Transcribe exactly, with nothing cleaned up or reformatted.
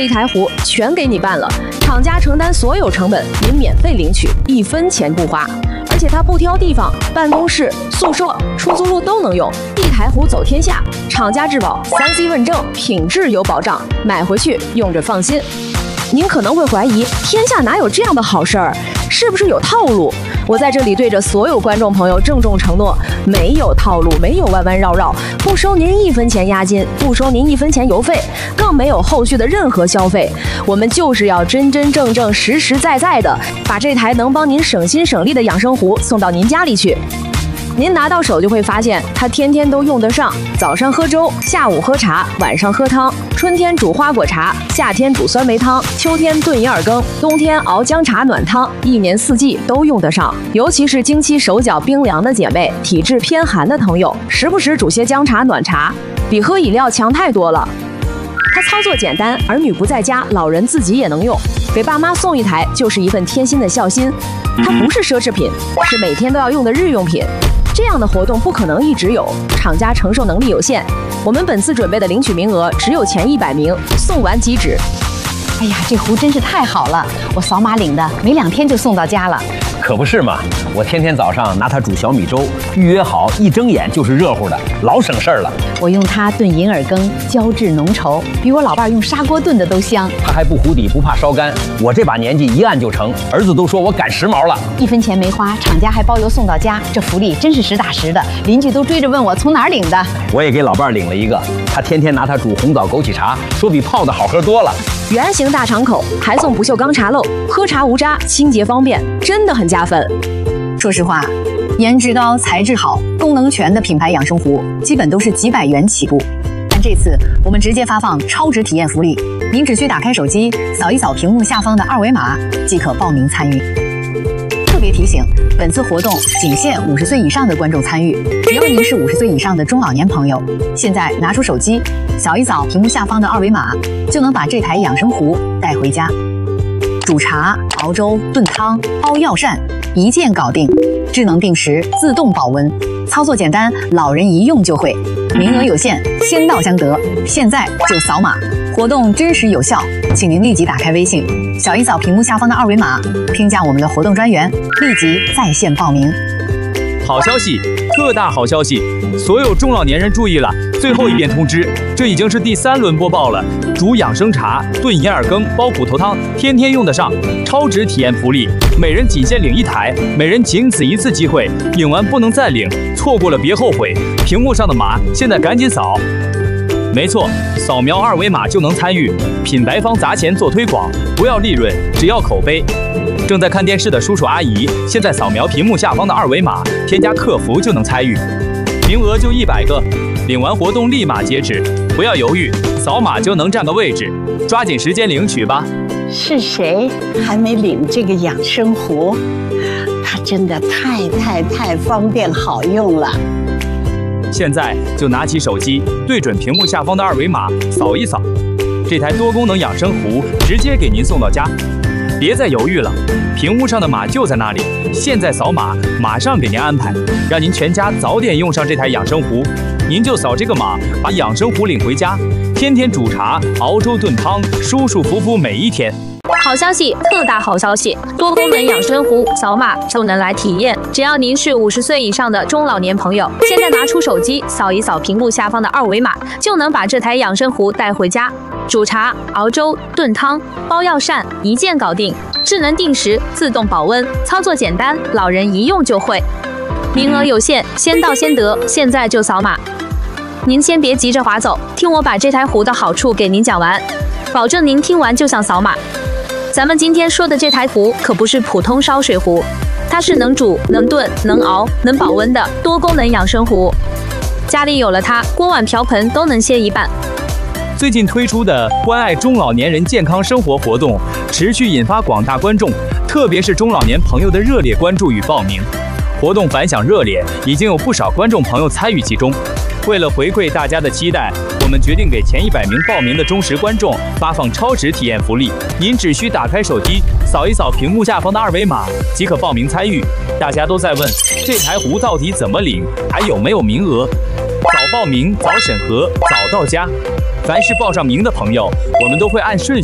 一台壶全给你办了，厂家承担所有成本，您免费领取，一分钱不花。而且它不挑地方，办公室、宿舍、出租屋都能用，一台壶走天下。厂家质保，三 C 问证，品质有保障，买回去用着放心。您可能会怀疑，天下哪有这样的好事儿？是不是有套路？我在这里对着所有观众朋友郑重承诺，没有套路，没有弯弯绕绕，不收您一分钱押金，不收您一分钱邮费，更没有后续的任何消费。我们就是要真真正正、实实在在的把这台能帮您省心省力的养生壶送到您家里去。您拿到手就会发现，它天天都用得上。早上喝粥，下午喝茶，晚上喝汤。春天煮花果茶，夏天煮酸梅汤，秋天炖银耳羹，冬天熬姜茶暖汤，一年四季都用得上。尤其是经期手脚冰凉的姐妹，体质偏寒的朋友，时不时煮些姜茶暖茶，比喝饮料强太多了。它操作简单，儿女不在家，老人自己也能用。给爸妈送一台，就是一份贴心的孝心。它不是奢侈品，是每天都要用的日用品。这样的活动不可能一直有，厂家承受能力有限。我们本次准备的领取名额只有前一百名，送完即止。 哎呀，这壶真是太好了，我扫码领的，没两天就送到家了。 可不是嘛，我天天早上拿它煮小米粥，预约好一睁眼就是热乎的，老省事儿了。 我用它炖银耳羹，胶质浓稠，比我老伴用砂锅炖的都香。 它还不糊底，不怕烧干。我这把年纪一按就成，儿子都说我赶时髦了。 一分钱没花，厂家还包邮送到家，这福利真是实打实的。邻居都追着问我从哪儿领的。 我也给老伴领了一个，他天天拿它煮红枣枸杞茶，说比泡的好喝多了。 圆形大敞口，还送不锈钢茶漏，喝茶无渣，清洁方便，真的很加分。 说实话，颜值高、材质好、功能全的品牌养生壶，基本都是几百元起步。但这次我们直接发放超值体验福利，您只需打开手机，扫一扫屏幕下方的二维码，即可报名参与。特别提醒，本次活动仅限五十岁以上的观众参与，只要您是五十岁以上的中老年朋友，现在拿出手机，扫一扫屏幕下方的二维码，就能把这台养生壶带回家。煮茶、熬粥、炖汤、煲药膳，一键搞定，智能定时，自动保温，操作简单，老人一用就会。名额有限，先到先得，现在就扫码，活动真实有效，请您立即打开微信，扫一扫屏幕下方的二维码，添加我们的活动专员，立即在线报名。 好消息，特大好消息！所有中老年人注意了，最后一遍通知，这已经是第三轮播报了。煮养生茶、炖银耳羹、煲骨头汤，天天用得上，超值体验福利，每人仅限领一台，每人仅此一次机会，领完不能再领，错过了别后悔。屏幕上的码，现在赶紧扫。没错，扫描二维码就能参与，品牌方砸钱做推广，不要利润，只要口碑。正在看电视的叔叔阿姨，现在扫描屏幕下方的二维码，添加客服就能参与，名额就一百个，领完活动立马截止，不要犹豫，扫码就能占个位置，抓紧时间领取吧。 是谁还没领这个养生壶？它真的太太太方便好用了。 现在就拿起手机，对准屏幕下方的二维码，扫一扫，这台多功能养生壶直接给您送到家。别再犹豫了，屏幕上的码就在那里，现在扫码，马上给您安排，让您全家早点用上这台养生壶。您就扫这个码，把养生壶领回家，天天煮茶、熬粥、炖汤，舒舒服服每一天。 好消息，特大好消息！多功能养生壶，扫码就能来体验。只要您是五十岁以上的中老年朋友，现在拿出手机，扫一扫屏幕下方的二维码，就能把这台养生壶带回家。煮茶、熬粥、炖汤、煲药膳，一键搞定，智能定时，自动保温，操作简单，老人一用就会。名额有限，先到先得，现在就扫码。您先别急着划走，听我把这台壶的好处给您讲完，保证您听完就想扫码。咱们今天说的这台壶可不是普通烧水壶，它是能煮、能炖、能熬、能保温的多功能养生壶。家里有了它，锅碗瓢盆都能歇一半。 最近推出的关爱中老年人健康生活活动，持续引发广大观众，特别是中老年朋友的热烈关注与报名。活动反响热烈，已经有不少观众朋友参与其中。为了回馈大家的期待，我们决定给前一百名报名的忠实观众发放超值体验福利。您只需打开手机，扫一扫屏幕下方的二维码，即可报名参与。大家都在问，这台壶到底怎么领，还有没有名额？早报名，早审核，早到家。凡是报上名的朋友，我们都会按顺序